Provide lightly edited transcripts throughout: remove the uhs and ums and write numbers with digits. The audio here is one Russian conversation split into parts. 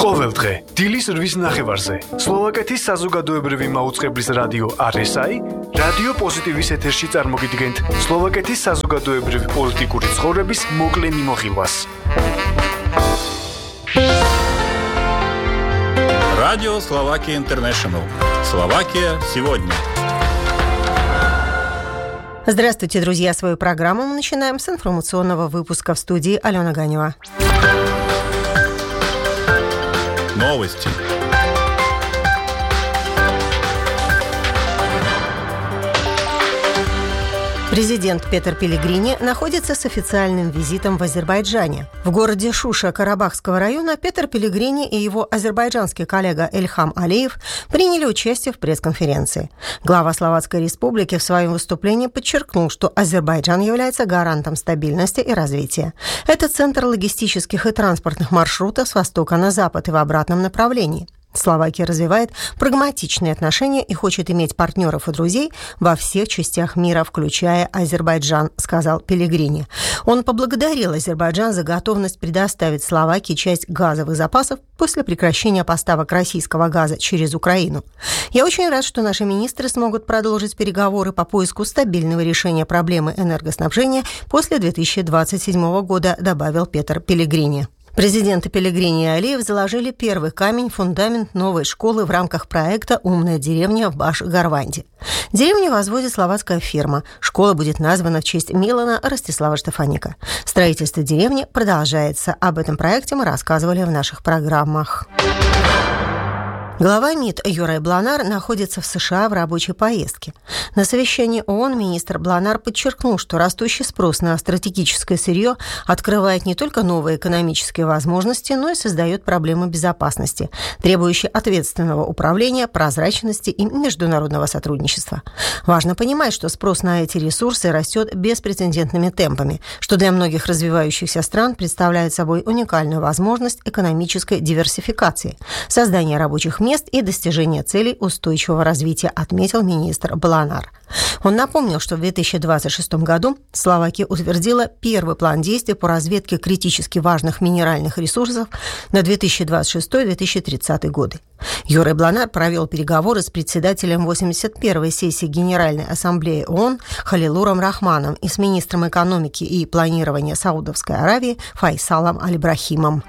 ყოველდღე დილის 8 ნახევარზე სლოვაკეთის საზოგადოებრივი მაუწყებლის რადიო RSI რადიო პოზიტივის ეთერში წარმოგიდგენთ სლოვაკეთის საზოგადოებრივი პოლიტიკური ცხოვრების მოკლე მიმოხილვას. Радио Словакия Интернешнл. Словакия сегодня. Здравствуйте, друзья! Свою программу мы начинаем с информационного выпуска. В студии Алена Ганева. Новости. Президент Петер Пелегрини находится с официальным визитом в Азербайджане. В городе Шуша Карабахского района Петер Пелегрини и его азербайджанский коллега Эльхам Алиев приняли участие в пресс-конференции. Глава Словацкой Республики в своем выступлении подчеркнул, что Азербайджан является гарантом стабильности и развития. Это центр логистических и транспортных маршрутов с востока на запад и в обратном направлении. Словакия развивает прагматичные отношения и хочет иметь партнеров и друзей во всех частях мира, включая Азербайджан, сказал Пелегрини. Он поблагодарил Азербайджан за готовность предоставить Словакии часть газовых запасов после прекращения поставок российского газа через Украину. «Я очень рад, что наши министры смогут продолжить переговоры по поиску стабильного решения проблемы энергоснабжения после 2027 года», добавил Петер Пелегрини. Президенты Пелегрини и Алиев заложили первый камень, фундамент новой школы в рамках проекта «Умная деревня» в Баш-Гарванде. Деревню возводит словацкая фирма. Школа будет названа в честь Милана Ростислава Штефаника. Строительство деревни продолжается. Об этом проекте мы рассказывали в наших программах. Глава МИД Юрай Бланар находится в США в рабочей поездке. На совещании ООН министр Бланар подчеркнул, что растущий спрос на стратегическое сырье открывает не только новые экономические возможности, но и создает проблемы безопасности, требующие ответственного управления, прозрачности и международного сотрудничества. Важно понимать, что спрос на эти ресурсы растет беспрецедентными темпами, что для многих развивающихся стран представляет собой уникальную возможность экономической диверсификации, создания рабочих мест и достижения целей устойчивого развития, отметил министр Бланар. Он напомнил, что в 2026 году Словакия утвердила первый план действий по разведке критически важных минеральных ресурсов на 2026-2030 годы. Юрай Бланар провел переговоры с председателем 81-й сессии Генеральной Ассамблеи ООН Халилуром Рахманом и с министром экономики и планирования Саудовской Аравии Файсалом Аль-Брахимом.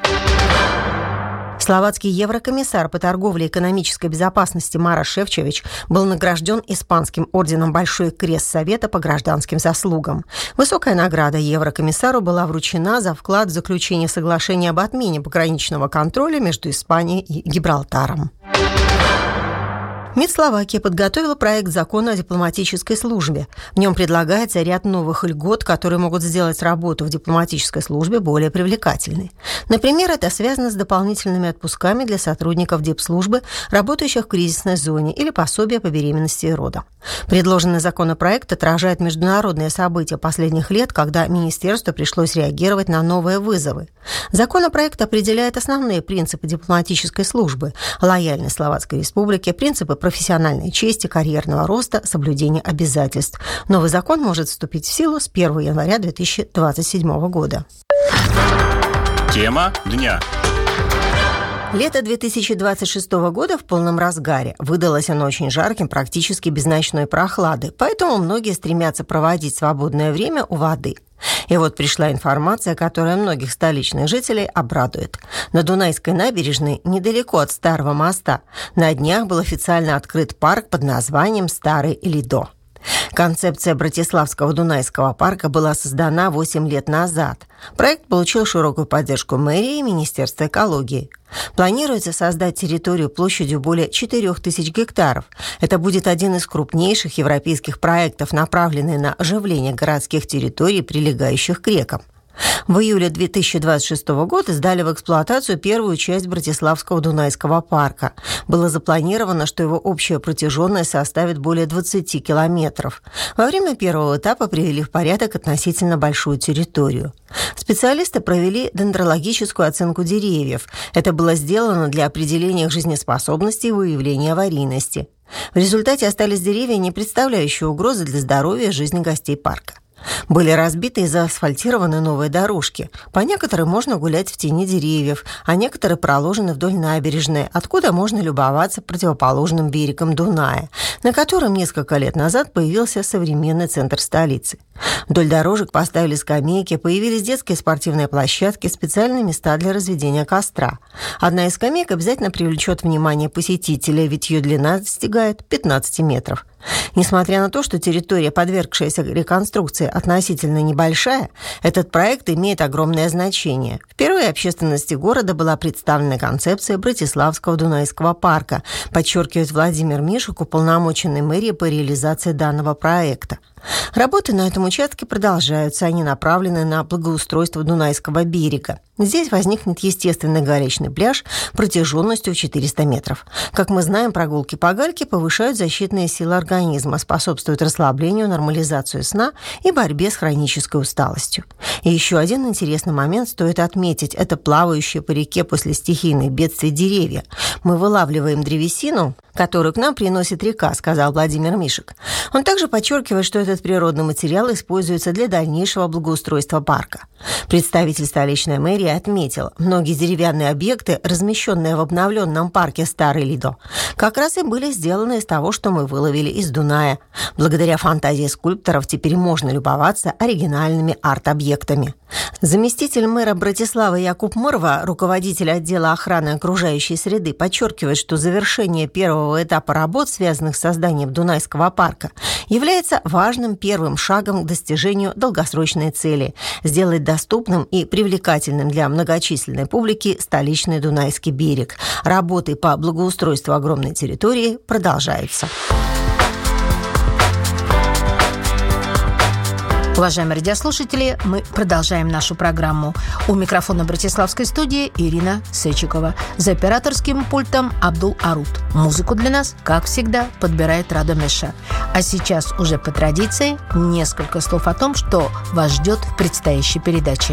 Словацкий еврокомиссар по торговле и экономической безопасности Мараш Шефчович был награжден Испанским орденом Большой Крест Совета по гражданским заслугам. Высокая награда еврокомиссару была вручена за вклад в заключение соглашения об отмене пограничного контроля между Испанией и Гибралтаром. МИД Словакии подготовила проект закона о дипломатической службе. В нем предлагается ряд новых льгот, которые могут сделать работу в дипломатической службе более привлекательной. Например, это связано с дополнительными отпусками для сотрудников дипслужбы, работающих в кризисной зоне, или пособия по беременности и родам. Предложенный законопроект отражает международные события последних лет, когда министерству пришлось реагировать на новые вызовы. Законопроект определяет основные принципы дипломатической службы: лояльность Словацкой Республике, принципы профессиональной чести, карьерного роста, соблюдения обязательств. Новый закон может вступить в силу с 1 января 2027 года. Тема дня. Лето 2026 года в полном разгаре. Выдалось оно очень жарким, практически без ночной прохлады, поэтому многие стремятся проводить свободное время у воды. И вот пришла информация, которая многих столичных жителей обрадует. На Дунайской набережной, недалеко от Старого моста, на днях был официально открыт парк под названием «Старый Лидо». Концепция Братиславского Дунайского парка была создана 8 лет назад. Проект получил широкую поддержку мэрии и Министерства экологии. Планируется создать территорию площадью более 4000 гектаров. Это будет один из крупнейших европейских проектов, направленный на оживление городских территорий, прилегающих к рекам. В июле 2026 года сдали в эксплуатацию первую часть Братиславского Дунайского парка. Было запланировано, что его общая протяженность составит более 20 километров. Во время первого этапа привели в порядок относительно большую территорию. Специалисты провели дендрологическую оценку деревьев. Это было сделано для определения их жизнеспособности и выявления аварийности. В результате остались деревья, не представляющие угрозы для здоровья и жизни гостей парка. Были разбиты и заасфальтированы новые дорожки. По некоторым можно гулять в тени деревьев, а некоторые проложены вдоль набережной, откуда можно любоваться противоположным берегом Дуная, на котором несколько лет назад появился современный центр столицы. Вдоль дорожек поставили скамейки, появились детские спортивные площадки, специальные места для разведения костра. Одна из скамеек обязательно привлечет внимание посетителей, ведь ее длина достигает 15 метров. Несмотря на то, что территория, подвергшаяся реконструкции, относительно небольшая, этот проект имеет огромное значение. Впервые общественности города была представлена концепция Братиславского Дунайского парка, подчеркивает Владимир Мишек, уполномоченный мэрией по реализации данного проекта. Работы на этом участке продолжаются, они направлены на благоустройство Дунайского берега. Здесь возникнет естественный галечный пляж протяженностью в 400 метров. Как мы знаем, прогулки по гальке повышают защитные силы организма, способствуют расслаблению, нормализации сна и борьбе с хронической усталостью. И еще один интересный момент стоит отметить – это плавающие по реке после стихийных бедствий деревья. Мы вылавливаем древесину, которую к нам приносит река, сказал Владимир Мишек. Он также подчеркивает, что этот природный материал используется для дальнейшего благоустройства парка. Представитель столичной мэрии отметил, многие деревянные объекты, размещенные в обновленном парке Старый Лидо, как раз и были сделаны из того, что мы выловили из Дуная. Благодаря фантазии скульпторов теперь можно любоваться оригинальными арт-объектами. Заместитель мэра Братиславы Якуб Мырва, руководитель отдела охраны окружающей среды, подчеркивает, что завершение первого этапа работ, связанных с созданием Дунайского парка, является важным первым шагом к достижению долгосрочной цели – сделать доступным и привлекательным для многочисленной публики столичный Дунайский берег. Работы по благоустройству огромной территории продолжаются. Уважаемые радиослушатели, мы продолжаем нашу программу. У микрофона Братиславской студии Ирина Сечикова. За операторским пультом Абдул Арут. Музыку для нас, как всегда, подбирает Радо Меша. А сейчас уже по традиции несколько слов о том, что вас ждет в предстоящей передаче.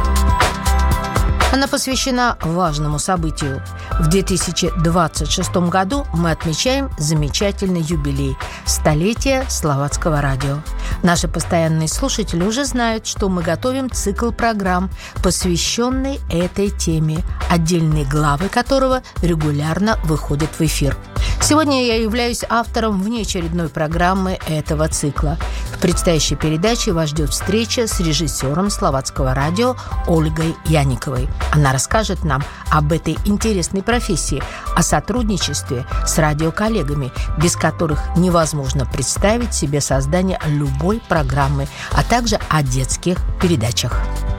Она посвящена важному событию. В 2026 году мы отмечаем замечательный юбилей – столетие Словацкого радио. Наши постоянные слушатели уже знают, что мы готовим цикл программ, посвященный этой теме, отдельные главы которого регулярно выходят в эфир. Сегодня я являюсь автором внеочередной программы этого цикла. В предстоящей передаче вас ждет встреча с режиссером Словацкого радио Ольгой Яниковой. Она расскажет нам об этой интересной профессии, о сотрудничестве с радиоколлегами, без которых невозможно представить себе создание любой программы, а также о детских передачах.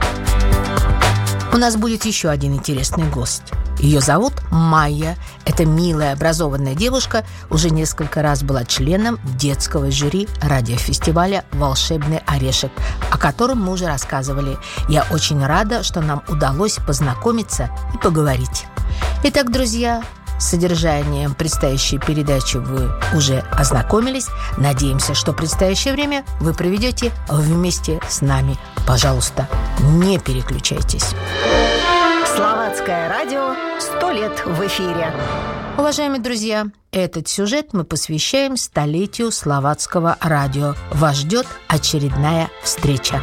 У нас будет еще один интересный гость. Ее зовут Майя. Это милая, образованная девушка, уже несколько раз была членом детского жюри радиофестиваля «Волшебный орешек», о котором мы уже рассказывали. Я очень рада, что нам удалось познакомиться и поговорить. Итак, друзья, с содержанием предстоящей передачи вы уже ознакомились. Надеемся, что предстоящее время вы проведете вместе с нами. Пожалуйста, не переключайтесь. Словацкое радио 100 лет в эфире. Уважаемые друзья, этот сюжет мы посвящаем столетию Словацкого радио. Вас ждет очередная встреча.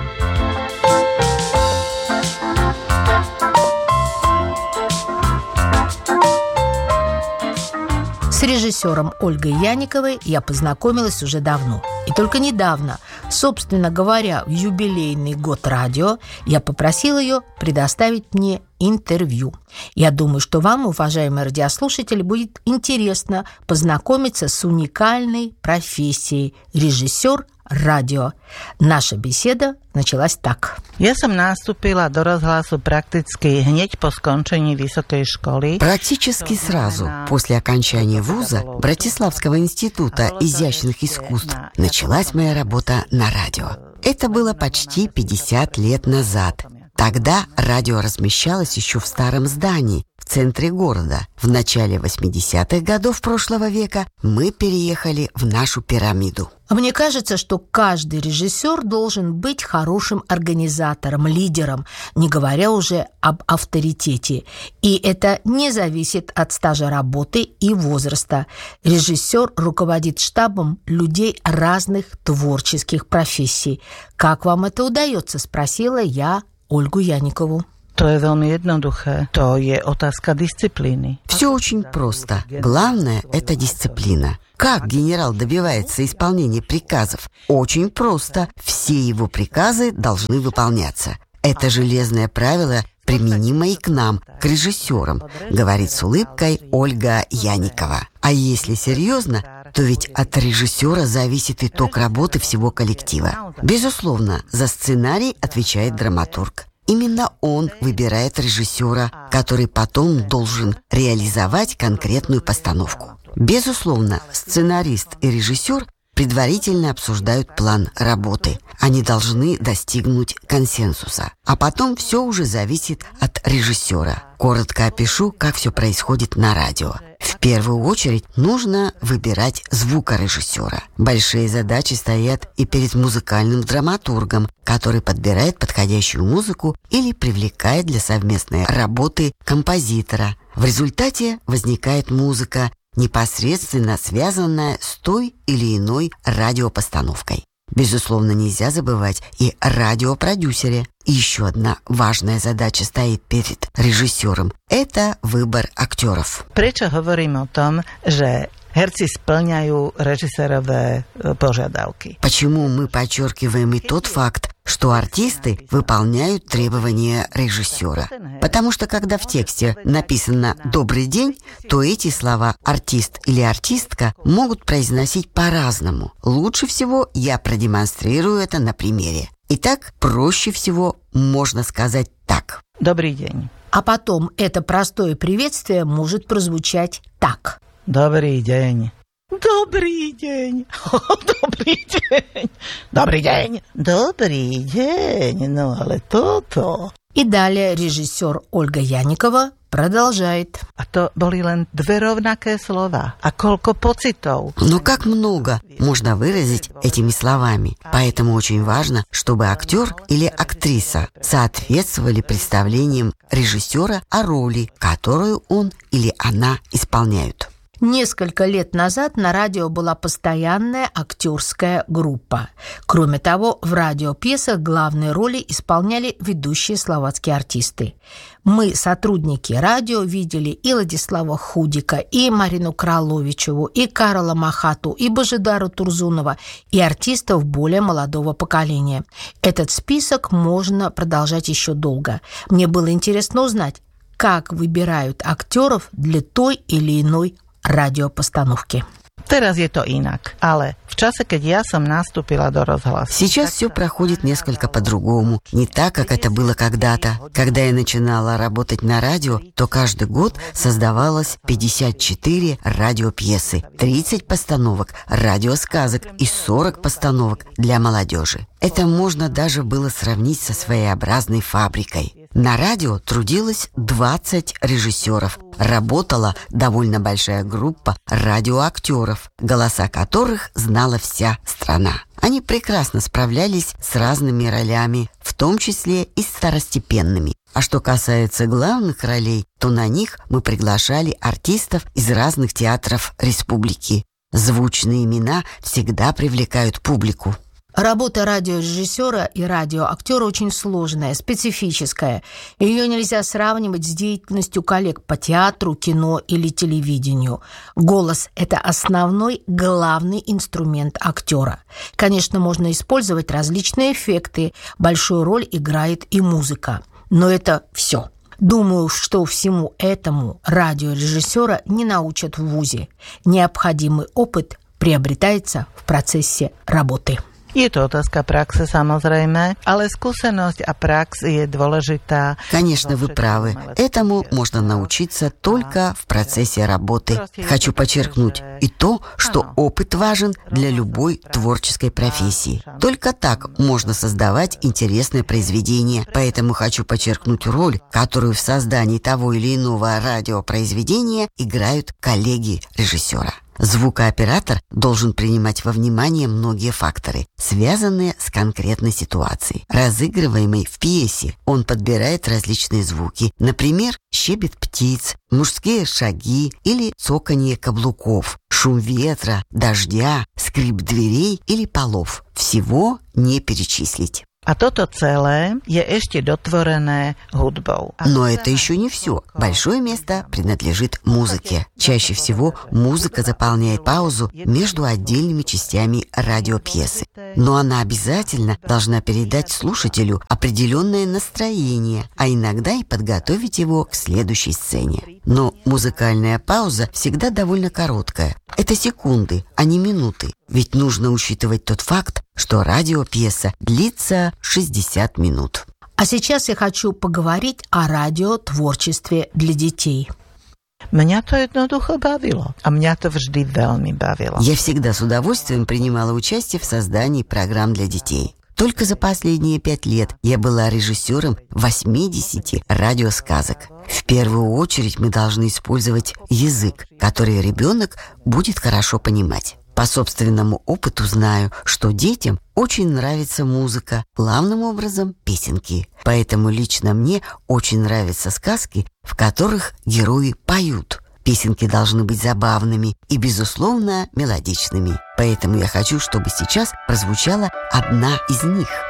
С режиссером Ольгой Яниковой я познакомилась уже давно. И только недавно, собственно говоря, в юбилейный год радио, я попросила ее предоставить мне интервью. Я думаю, что вам, уважаемые радиослушатели, будет интересно познакомиться с уникальной профессией режиссер радио. Наша беседа началась так. Я som nastúpila do rozhlasu практически hneď по скончении высокой школы. Практически сразу после окончания вуза Братиславского института изящных искусств началась моя работа на радио. Это было почти 50 лет назад. Тогда радио размещалось еще в старом здании, в центре города. В начале 80-х годов прошлого века мы переехали в нашу пирамиду. Мне кажется, что каждый режиссер должен быть хорошим организатором, лидером, не говоря уже об авторитете. И это не зависит от стажа работы и возраста. Режиссер руководит штабом людей разных творческих профессий. Как вам это удается, спросила я Ольгу Яникову. To je veľmi jednoduché. To je otázka disciplíny. Все очень просто. Главное – это дисциплина. Как генерал добивается исполнения приказов? Очень просто. Все его приказы должны выполняться. Это железное правило применимо и к нам, к режиссерам, говорит с улыбкой Ольга Яникова. А если серьезно, то ведь от режиссера зависит итог работы всего коллектива. Безусловно, за сценарий отвечает драматург. Именно он выбирает режиссера, который потом должен реализовать конкретную постановку. Безусловно, сценарист и режиссер предварительно обсуждают план работы. Они должны достигнуть консенсуса. А потом все уже зависит от режиссера. Коротко опишу, как все происходит на радио. В первую очередь нужно выбирать звукорежиссера. Большие задачи стоят и перед музыкальным драматургом, который подбирает подходящую музыку или привлекает для совместной работы композитора. В результате возникает музыка, непосредственно связанная с той или иной радиопостановкой. Безусловно, нельзя забывать и о радиопродюсере. И еще одна важная задача стоит перед режиссером – это выбор актеров. Prečo hovorím o tom, že herci splňajú režisérové požiadavky? Почему мы подчеркиваем и тот факт, что артисты выполняют требования режиссера? Потому что когда в тексте написано «добрый день», то эти слова «артист» или «артистка» могут произносить по-разному. Лучше всего я продемонстрирую это на примере. Итак, проще всего можно сказать так. Добрый день. А потом это простое приветствие может прозвучать так. Добрый день. Добрый день. Добрый день. Добрый день. Добрый день. Ну, ale toto. И далее режиссер Ольга Яникова продолжает. A to boli len dve rovnaké slova. A koľko pocitov. Но как много можно выразить этими словами. Поэтому очень важно, чтобы актер или актриса соответствовали представлениям режиссера о роли, которую он или она исполняют. Несколько лет назад на радио была постоянная актерская группа. Кроме того, в радиопьесах главные роли исполняли ведущие словацкие артисты. Мы, сотрудники радио, видели и Ладислава Худика, и Марину Краловичеву, и Карла Махату, и Божидару Турзунова, и артистов более молодого поколения. Этот список можно продолжать еще долго. Мне было интересно узнать, как выбирают актеров для той или иной радиопостановки. Teraz je to inak, ale v čase, keď ja som nastúpila do rozhlasu. Сейчас все проходит несколько по-другому. Не так, как это было когда-то. Когда я начинала работать на радио, то каждый год создавалось 54 радиопьесы, 30 постановок радиосказок и 40 постановок для молодежи. Это можно даже было сравнить со своеобразной фабрикой. На радио трудилось 20 режиссеров. Работала довольно большая группа радиоактеров, голоса которых знала вся страна. Они прекрасно справлялись с разными ролями, в том числе и с второстепенными. А что касается главных ролей, то на них мы приглашали артистов из разных театров республики. Звучные имена всегда привлекают публику. Работа радиорежиссера и радиоактера очень сложная, специфическая. Ее нельзя сравнивать с деятельностью коллег по театру, кино или телевидению. Голос – это основной, главный инструмент актера. Конечно, можно использовать различные эффекты, большую роль играет и музыка. Но это все. Думаю, что всему этому радиорежиссера не научат в вузе. Необходимый опыт приобретается в процессе работы. Je to otázka praxe, samozrejme, ale skúsenosť a prax je dôležitá. Конечно, вы правы. Этому можно научиться только в процессе работы. Хочу подчеркнуть и то, что опыт важен для любой творческой профессии. Только так можно создавать интересное произведение. Поэтому хочу подчеркнуть роль, которую в создании того или иного радиопроизведения играют коллеги режиссера. Звукооператор должен принимать во внимание многие факторы, связанные с конкретной ситуацией, разыгрываемой в пьесе. Он подбирает различные звуки, например, щебет птиц, мужские шаги или цоканье каблуков, шум ветра, дождя, скрип дверей или полов. Всего не перечислить. A toto celé je ešte dotvorené hudbou. Но это еще не все. Большое место принадлежит музыке. Чаще всего музыка заполняет паузу между отдельными частями радиопьесы. Но она обязательно должна передать слушателю определенное настроение, а иногда и подготовить его к следующей сцене. Но музыкальная пауза всегда довольно короткая. Это секунды, а не минуты. Ведь нужно учитывать тот факт, что радиопьеса длится 60 минут. А сейчас я хочу поговорить о радиотворчестве для детей. Mňa to jednoducho bavilo. A mňa to vždy veľmi bavilo. Я всегда с удовольствием принимала участие в создании программ для детей. Только за последние 5 лет я была режиссером 80 радиосказок. В первую очередь мы должны использовать язык, который ребенок будет хорошо понимать. По собственному опыту знаю, что детям очень нравится музыка, главным образом песенки. Поэтому лично мне очень нравятся сказки, в которых герои поют. Песенки должны быть забавными и, безусловно, мелодичными. Поэтому я хочу, чтобы сейчас прозвучала одна из них.